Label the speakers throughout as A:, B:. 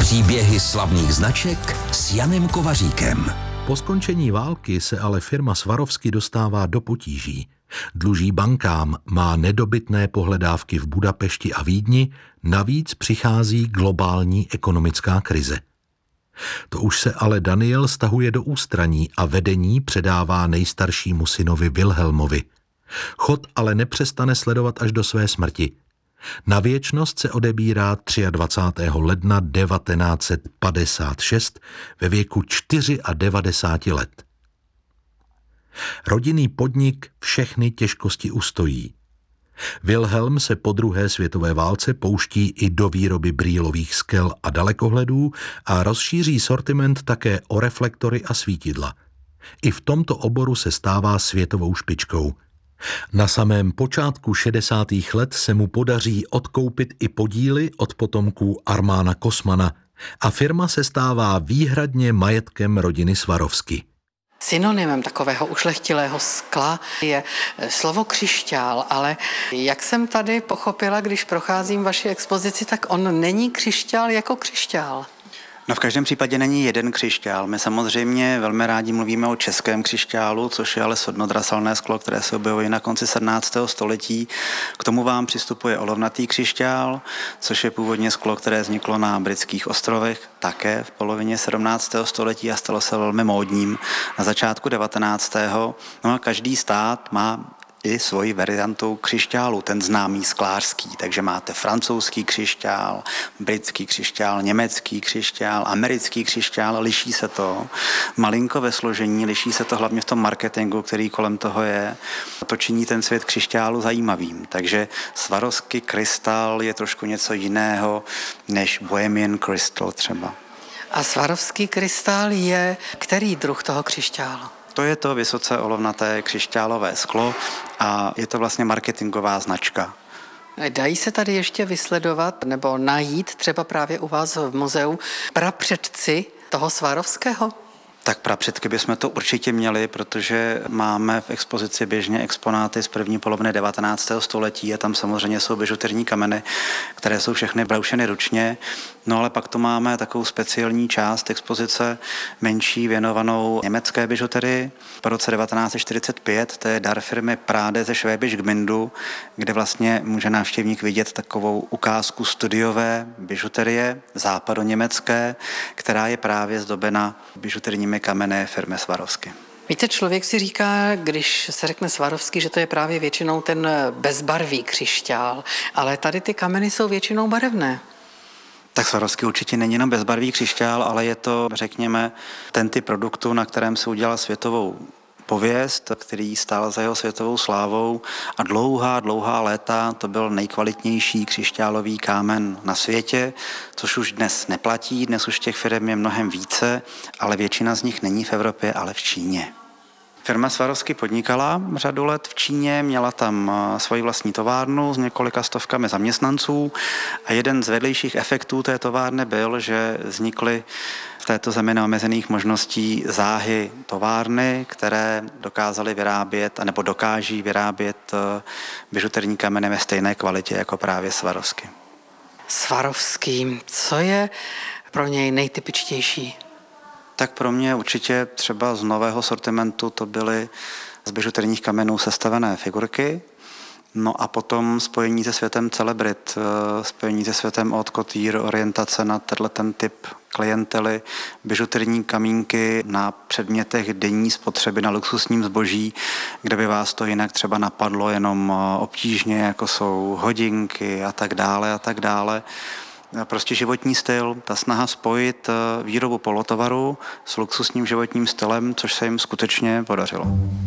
A: Příběhy slavných značek s Janem Kovaříkem.
B: Po skončení války se ale firma Swarovski dostává do potíží. Dluží bankám, má nedobytné pohledávky v Budapešti a Vídni, navíc přichází globální ekonomická krize. To už se ale Daniel stahuje do ústraní a vedení předává nejstaršímu synovi Wilhelmovi. Chod ale nepřestane sledovat až do své smrti. Na věčnost se odebírá 23. ledna 1956 ve věku 94 let. Rodinný podnik všechny těžkosti ustojí. Wilhelm se po druhé světové válce pouští i do výroby brýlových skel a dalekohledů a rozšíří sortiment také o reflektory a svítidla. I v tomto oboru se stává světovou špičkou. Na samém počátku 60. let se mu podaří odkoupit i podíly od potomků Armána Kosmana a firma se stává výhradně majetkem rodiny Swarovski.
C: Synonymem takového ušlechtilého skla je slovo křišťál, ale jak jsem tady pochopila, když procházím vaši expozici, tak on není křišťál jako křišťál.
D: No v každém případě není jeden křišťál. My samozřejmě velmi rádi mluvíme o českém křišťálu, což je ale sodnodraselné sklo, které se objevuje na konci 17. století. K tomu vám přistupuje olovnatý křišťál, což je původně sklo, které vzniklo na Britských ostrovech také v polovině 17. století a stalo se velmi módním na začátku 19. No a každý stát má i svoji variantu křišťálu, ten známý sklářský. Takže máte francouzský křišťál, britský křišťál, německý křišťál, americký křišťál, liší se to malinko ve složení, liší se to hlavně v tom marketingu, který kolem toho je. To činí ten svět křišťálu zajímavým. Takže Swarovski krystal je trošku něco jiného než Bohemian Crystal třeba.
C: A Swarovski krystal je který druh toho křišťálu?
D: To je to vysoce olovnaté křišťálové sklo a je to vlastně marketingová značka.
C: Dají se tady ještě vysledovat nebo najít třeba právě u vás v muzeu prapředci toho Swarovského?
D: Tak prapředky bychom to určitě měli, protože máme v expozici běžně exponáty z první poloviny 19. století a tam samozřejmě jsou bižuterní kameny, které jsou všechny broušeny ručně. No ale pak tu máme takovou speciální část expozice menší věnovanou německé bižuterii. Po roce 1945 to je dar firmy Prade ze Schwäbisch Gmündu, kde vlastně může návštěvník vidět takovou ukázku studiové bižuterie západoněmecké, která je právě zdobena bižuterními kameny firmy Swarovski.
C: Víte, člověk si říká, když se řekne Swarovski, že to je právě většinou ten bezbarvý křišťál, ale tady ty kameny jsou většinou barevné.
D: Tak Swarovski určitě není jenom bezbarvý křišťál, ale je to, řekněme, ten typ produktu, na kterém se udělal světovou pověst, který stál za jeho světovou slávou a dlouhá léta to byl nejkvalitnější křišťálový kámen na světě, což už dnes neplatí, dnes už těch firm je mnohem více, ale většina z nich není v Evropě, ale v Číně. Firma Swarovski podnikala řadu let v Číně, měla tam svoji vlastní továrnu s několika stovkami zaměstnanců a jeden z vedlejších efektů té továrny byl, že vznikly v této zemi neomezených možností záhy továrny, které dokázaly vyrábět, anebo dokáží vyrábět bižuterní kameny ve stejné kvalitě jako právě Swarovski.
C: Swarovski, co je pro něj nejtypičtější?
D: Tak pro mě určitě třeba z nového sortimentu to byly z bižuterních kamenů sestavené figurky, no a potom spojení se světem celebrit, spojení se světem haute couture, orientace na ten typ klientely, bižuterní kamínky na předmětech denní spotřeby, na luxusním zboží, kde by vás to jinak třeba napadlo jenom obtížně, jako jsou hodinky a tak dále. Prostě životní styl, ta snaha spojit výrobu polotovaru s luxusním životním stylem, což se jim skutečně podařilo.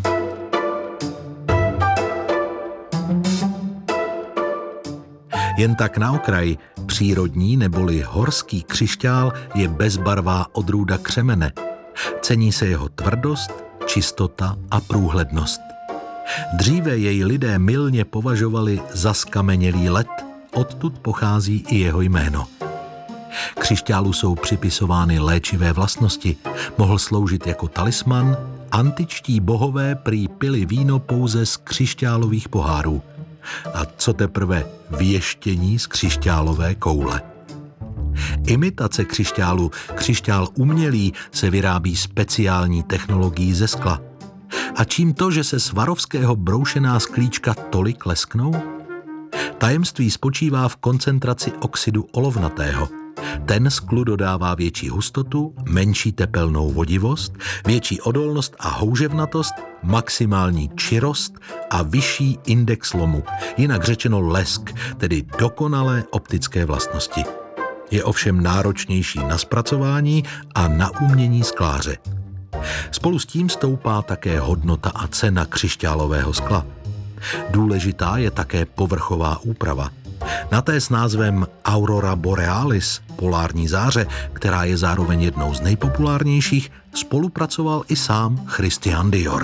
B: Jen tak na okraj, přírodní neboli horský křišťál je bezbarvá odrůda křemene. Cení se jeho tvrdost, čistota a průhlednost. Dříve jej lidé mylně považovali za skamenělý led, odtud pochází i jeho jméno. Křišťálu jsou připisovány léčivé vlastnosti, mohl sloužit jako talisman, antičtí bohové prý pili víno pouze z křišťálových pohárů. A co teprve věštění z křišťálové koule. Imitace křišťálu, křišťál umělý, se vyrábí speciální technologií ze skla. A čím to, že se Swarovského broušená sklíčka tolik lesknou? Tajemství spočívá v koncentraci oxidu olovnatého. Ten sklu dodává větší hustotu, menší tepelnou vodivost, větší odolnost a houževnatost, maximální čirost a vyšší index lomu, jinak řečeno lesk, tedy dokonalé optické vlastnosti. Je ovšem náročnější na zpracování a na umění skláře. Spolu s tím stoupá také hodnota a cena křišťálového skla. Důležitá je také povrchová úprava. Na té s názvem Aurora Borealis, polární záře, která je zároveň jednou z nejpopulárnějších, spolupracoval i sám Christian Dior.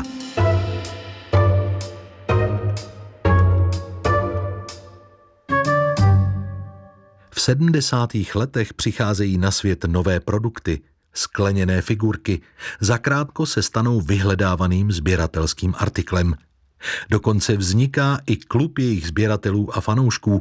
B: V 70. letech přicházejí na svět nové produkty, skleněné figurky, zakrátko se stanou vyhledávaným sběratelským artiklem. Dokonce vzniká i klub jejich sběratelů a fanoušků,